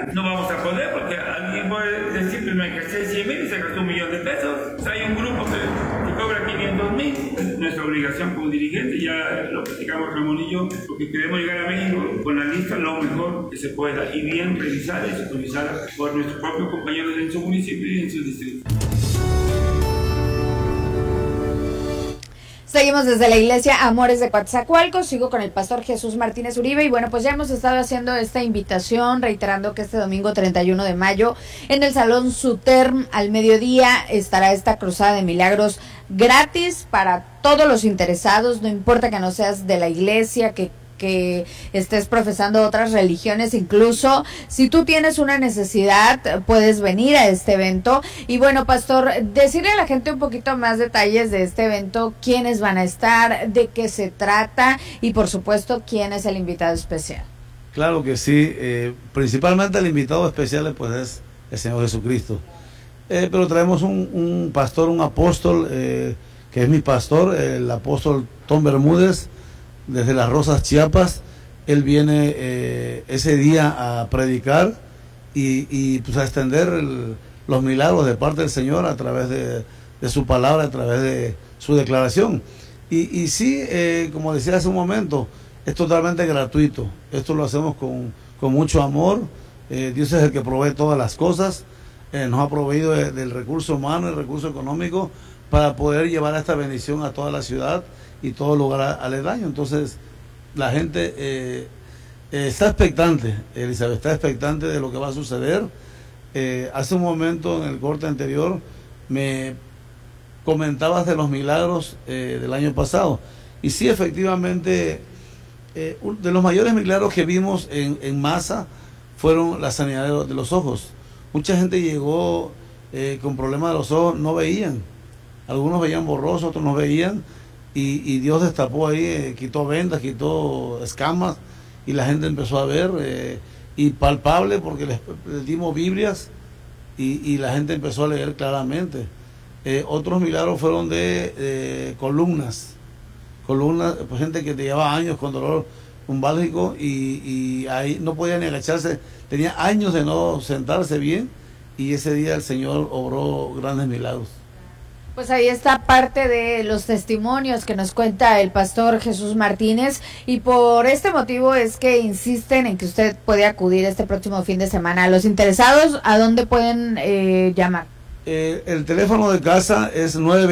no vamos a poder porque alguien puede decir primero que hacer 100,000 y sacas 1,000,000 de pesos. O sea, hay un grupo que cobra 500,000. Nuestra obligación como dirigente, ya lo platicamos Ramón y yo, porque queremos llegar a México con la lista lo mejor que se pueda y bien revisada y supervisada por nuestros propios compañeros en su municipio y en su distrito. Seguimos desde la iglesia Amores de Coatzacoalcos, sigo con el pastor Jesús Martínez Uribe y bueno, pues ya hemos estado haciendo esta invitación, reiterando que este domingo 31 de mayo en el Salón Suterm al mediodía estará esta cruzada de milagros gratis para todos los interesados, no importa que no seas de la iglesia, que estés profesando otras religiones, incluso si tú tienes una necesidad puedes venir a este evento. Y bueno, pastor, decirle a la gente un poquito más detalles de este evento, quiénes van a estar, de qué se trata y por supuesto quién es el invitado especial. Claro que sí, principalmente el invitado especial pues es el Señor Jesucristo, pero traemos un pastor, un apóstol que es mi pastor, el apóstol Tom Bermúdez, desde Las Rosas, Chiapas. Él viene ese día a predicar y pues a extender los milagros de parte del Señor a través de su palabra, a través de su declaración. Y sí, como decía hace un momento, es totalmente gratuito. Esto lo hacemos con mucho amor. Dios es el que provee todas las cosas. Nos ha proveído del recurso humano, el recurso económico, para poder llevar esta bendición a toda la ciudad y todo lugar aledaño. Entonces la gente está expectante, Elizabeth, está expectante de lo que va a suceder. Hace un momento en el corte anterior me comentabas de los milagros del año pasado, y sí, efectivamente, de los mayores milagros que vimos en masa fueron la sanidad de los ojos. Mucha gente llegó con problemas de los ojos, no veían, algunos veían borrosos, otros no veían, y Dios destapó ahí, quitó vendas, quitó escamas, y la gente empezó a ver, y palpable, porque les dimos Biblias, y la gente empezó a leer claramente. Otros milagros fueron de columnas, pues gente que llevaba años con dolor lumbálgico, y ahí no podía ni agacharse, tenía años de no sentarse bien, y ese día el Señor obró grandes milagros. Pues ahí está parte de los testimonios que nos cuenta el pastor Jesús Martínez, y por este motivo es que insisten en que usted puede acudir este próximo fin de semana. A los interesados, ¿a dónde pueden llamar? El teléfono de casa es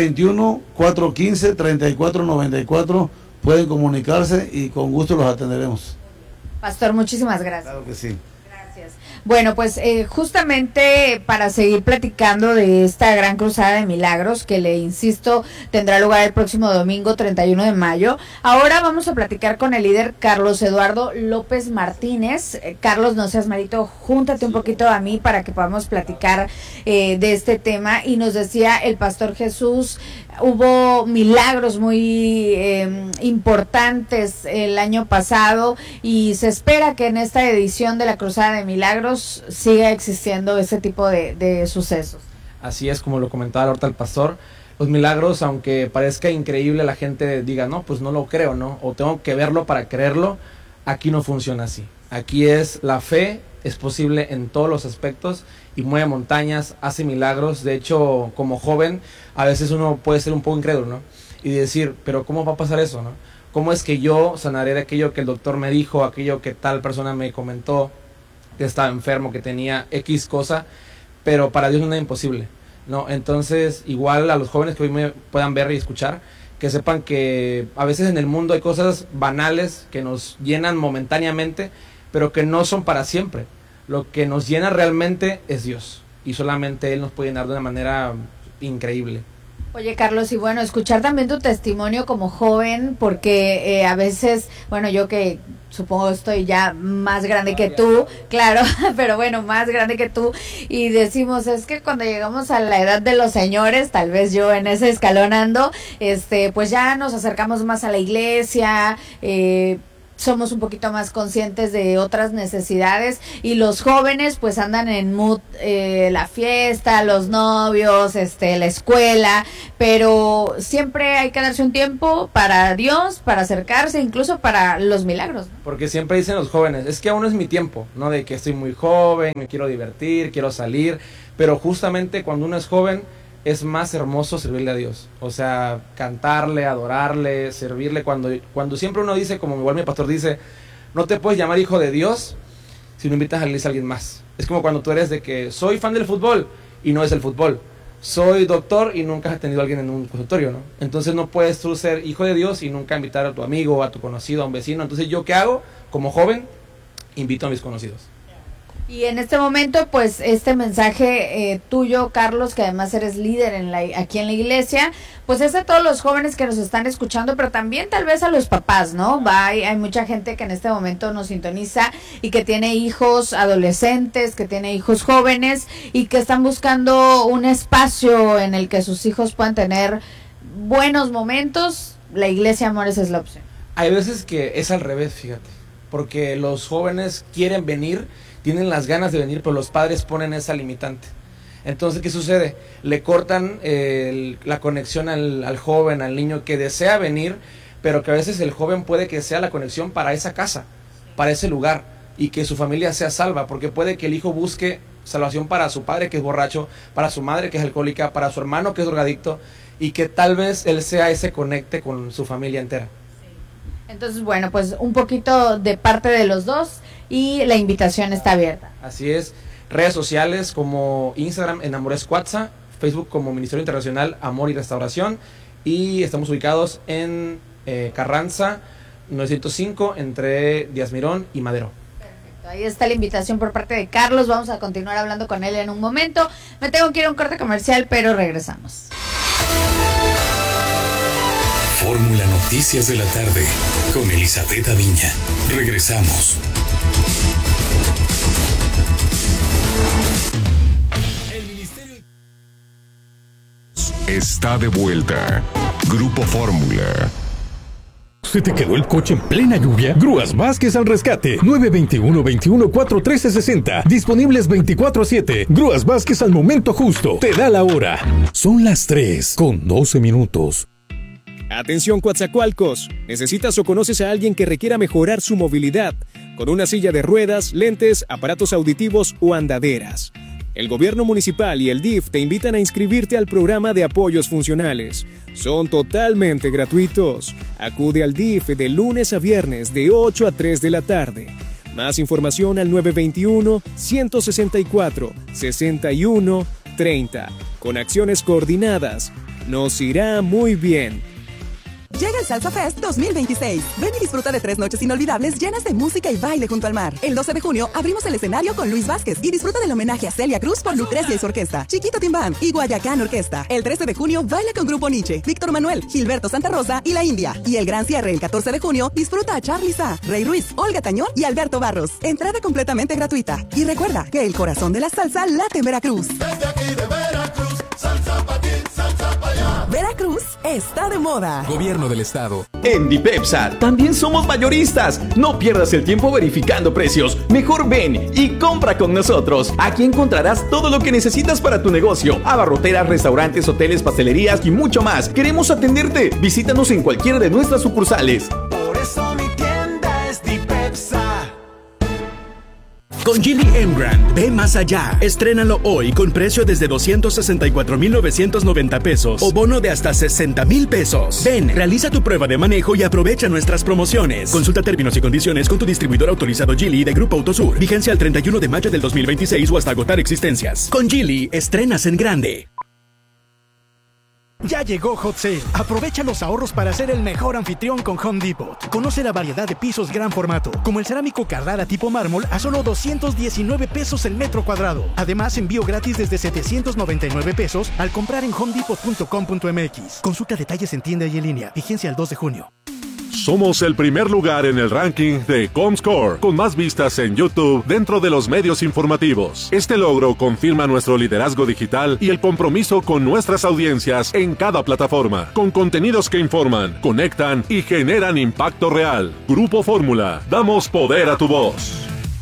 921-415-3494. Pueden comunicarse y con gusto los atenderemos. Pastor, muchísimas gracias. Claro que sí. Bueno, pues justamente para seguir platicando de esta gran cruzada de milagros que, le insisto, tendrá lugar el próximo domingo 31 de mayo, ahora vamos a platicar con el líder Carlos Eduardo López Martínez. Carlos, no seas malito, júntate un poquito a mí para que podamos platicar de este tema. Y nos decía el pastor Jesús, hubo milagros muy importantes el año pasado, y se espera que en esta edición de la Cruzada de Milagros siga existiendo ese tipo de sucesos. Así es, como lo comentaba ahorita el pastor, los milagros, aunque parezca increíble, la gente diga, no, pues no lo creo, ¿no? O tengo que verlo para creerlo. Aquí no funciona así. Aquí es la fe, es posible en todos los aspectos, y mueve montañas, hace milagros. De hecho, como joven, a veces uno puede ser un poco incrédulo, ¿no? Y decir, pero ¿cómo va a pasar eso, no? ¿Cómo es que yo sanaré de aquello que el doctor me dijo, aquello que tal persona me comentó, que estaba enfermo, que tenía X cosa? Pero para Dios no es nada imposible, ¿no? Entonces, igual a los jóvenes que hoy me puedan ver y escuchar, que sepan que a veces en el mundo hay cosas banales que nos llenan momentáneamente, pero que no son para siempre. Lo que nos llena realmente es Dios, y solamente Él nos puede llenar de una manera increíble. Oye, Carlos, y bueno, escuchar también tu testimonio como joven, porque a veces, bueno, yo que supongo estoy ya más grande que tú, claro, pero bueno, más grande que tú, y decimos, es que cuando llegamos a la edad de los señores, tal vez yo en ese escalón ando, pues ya nos acercamos más a la iglesia, somos un poquito más conscientes de otras necesidades, y los jóvenes pues andan en mood, la fiesta, los novios, la escuela, pero siempre hay que darse un tiempo para Dios, para acercarse, incluso para los milagros, ¿no? Porque siempre dicen los jóvenes, es que aún no es mi tiempo, ¿no? De que estoy muy joven, me quiero divertir, quiero salir, pero justamente cuando uno es joven es más hermoso servirle a Dios, o sea, cantarle, adorarle, servirle, cuando siempre uno dice, como igual mi pastor dice, no te puedes llamar hijo de Dios si no invitas a la iglesia a alguien más. Es como cuando tú eres de que soy fan del fútbol y no es el fútbol, soy doctor y nunca has tenido a alguien en un consultorio, ¿no? Entonces no puedes tú ser hijo de Dios y nunca invitar a tu amigo, a tu conocido, a un vecino. Entonces ¿yo qué hago? Como joven, invito a mis conocidos. Y en este momento, pues, este mensaje tuyo, Carlos, que además eres líder aquí en la iglesia, pues es a todos los jóvenes que nos están escuchando, pero también tal vez a los papás, ¿no? Hay mucha gente que en este momento nos sintoniza y que tiene hijos adolescentes, que tiene hijos jóvenes y que están buscando un espacio en el que sus hijos puedan tener buenos momentos. La iglesia Amores es la opción. Hay veces que es al revés, fíjate, porque los jóvenes quieren venir, tienen las ganas de venir, pero los padres ponen esa limitante. Entonces, ¿qué sucede? Le cortan la conexión al joven, al niño que desea venir, pero que a veces el joven puede que sea la conexión para esa casa, para ese lugar, y que su familia sea salva, porque puede que el hijo busque salvación para su padre que es borracho, para su madre que es alcohólica, para su hermano que es drogadicto, y que tal vez él sea ese conecte con su familia entera. Entonces, bueno, pues un poquito de parte de los dos, y la invitación está abierta. Así es, redes sociales como Instagram en Amores Cuatza, Facebook como Ministerio Internacional Amor y Restauración, y estamos ubicados en Carranza 905 entre Díaz Mirón y Madero. Perfecto, ahí está la invitación por parte de Carlos. Vamos a continuar hablando con él en un momento. Me tengo que ir a un corte comercial, pero regresamos. Fórmula Noticias de la tarde con Elizabeth Aviña. Regresamos. Está de vuelta. Grupo Fórmula. ¿Se te quedó el coche en plena lluvia? Grúas Vázquez al rescate. 921-21-41360. Disponibles 24/7. Grúas Vázquez al momento justo. Te da la hora. Son las 3:12. Atención Coatzacoalcos. ¿Necesitas o conoces a alguien que requiera mejorar su movilidad con una silla de ruedas, lentes, aparatos auditivos o andaderas? El gobierno municipal y el DIF te invitan a inscribirte al programa de apoyos funcionales. Son totalmente gratuitos. Acude al DIF de lunes a viernes de 8 a 3 de la tarde. Más información al 921-164-6130. Con acciones coordinadas, nos irá muy bien. Llega el Salsa Fest 2026. Ven y disfruta de 3 noches inolvidables llenas de música y baile junto al mar. El 12 de junio abrimos el escenario con Luis Vázquez y disfruta del homenaje a Celia Cruz por Lucrecia y su orquesta, Chiquito Timbán y Guayacán Orquesta. El 13 de junio baila con Grupo Nietzsche, Víctor Manuel, Gilberto Santa Rosa y La India. Y el gran cierre el 14 de junio disfruta a Charly Sa, Rey Ruiz, Olga Tañón y Alberto Barros. Entrada completamente gratuita. Y recuerda que el corazón de la salsa late en Veracruz. Desde aquí de Veracruz, salsa pa' aquí, salsa pa' allá. Veracruz está de moda. Gobierno del Estado. En Dipepsa también somos mayoristas. No pierdas el tiempo verificando precios. Mejor ven y compra con nosotros. Aquí encontrarás todo lo que necesitas para tu negocio. Abarroteras, restaurantes, hoteles, pastelerías y mucho más. Queremos atenderte. Visítanos en cualquiera de nuestras sucursales. Por eso mi tienda es Dipepsa. Con Geely Emgrand, ve más allá. Estrénalo hoy con precio desde 264,990 pesos o bono de hasta 60,000 pesos. Ven, realiza tu prueba de manejo y aprovecha nuestras promociones. Consulta términos y condiciones con tu distribuidor autorizado Geely de Grupo Autosur. Vigencia al 31 de mayo del 2026 o hasta agotar existencias. Con Geely, estrenas en grande. Ya llegó Hot Sale. Aprovecha los ahorros para ser el mejor anfitrión con Home Depot. Conoce la variedad de pisos gran formato, como el cerámico Carrara tipo mármol a solo 219 pesos el metro cuadrado. Además, envío gratis desde 799 pesos al comprar en homedepot.com.mx. Consulta detalles en tienda y en línea. Vigencia el 2 de junio. Somos el primer lugar en el ranking de Comscore, con más vistas en YouTube dentro de los medios informativos. Este logro confirma nuestro liderazgo digital y el compromiso con nuestras audiencias en cada plataforma, con contenidos que informan, conectan y generan impacto real. Grupo Fórmula, damos poder a tu voz.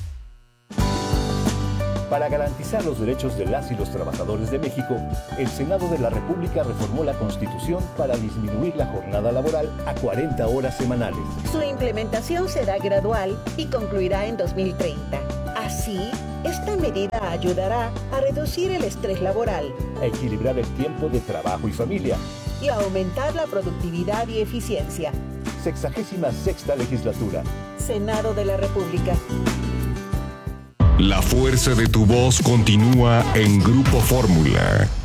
Para garantizar los derechos de las y los trabajadores de México, el Senado de la República reformó la Constitución para disminuir la jornada laboral a 40 horas semanales. Su implementación será gradual y concluirá en 2030. Así, esta medida ayudará a reducir el estrés laboral, a equilibrar el tiempo de trabajo y familia y a aumentar la productividad y eficiencia. 66ª legislatura. Senado de la República. La fuerza de tu voz continúa en Grupo Fórmula.